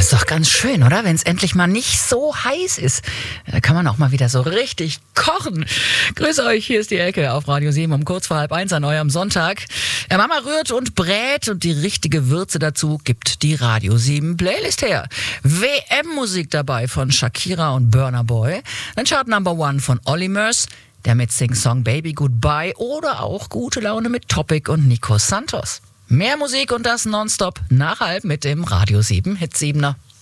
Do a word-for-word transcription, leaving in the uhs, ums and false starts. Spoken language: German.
ist doch ganz schön, oder? Wenn es endlich mal nicht so heiß ist. Da kann man auch mal wieder so richtig kochen. Grüß euch, hier ist die Ecke auf Radio sieben um kurz vor halb eins an eurem Sonntag. Ja, Mama rührt und brät und die richtige Würze dazu gibt die Radio sieben Playlist her. W M-Musik dabei von Shakira und Burna Boy. Dann Chart Number One von Olly Murs, der Mitsing-Song Baby Goodbye oder auch Gute Laune mit Topic und Nico Santos. Mehr Musik und das nonstop nach halb mit dem Radio sieben Hit siebener.